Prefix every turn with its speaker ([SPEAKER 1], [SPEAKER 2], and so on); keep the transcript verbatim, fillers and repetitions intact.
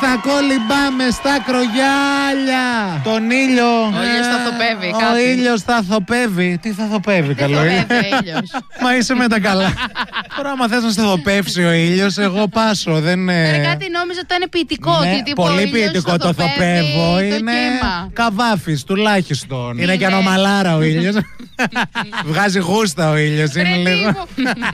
[SPEAKER 1] να κολυμπάμε στα κρογιάλια. Τον ήλιο.
[SPEAKER 2] Ο ήλιος θα θοπεύει κάτι.
[SPEAKER 1] Ο ήλιος θα θοπεύει. Τι θα θοπεύει, καλό είναι. Μα είσαι με τα καλά. Τώρα, άμα θες να σε θοπεύσει ο ήλιος, εγώ πάσω. Δεν.
[SPEAKER 2] Ρε, κάτι νόμιζα ότι ήταν ποιητικό.
[SPEAKER 1] Ναι,
[SPEAKER 2] ότι
[SPEAKER 1] πολύ ποιητικό το θοπεύω. Είναι καβάφης τουλάχιστον. Είναι και ανομαλάρα ο ήλιος. Βγάζει γούστα ο ήλιος. Είναι λίγο.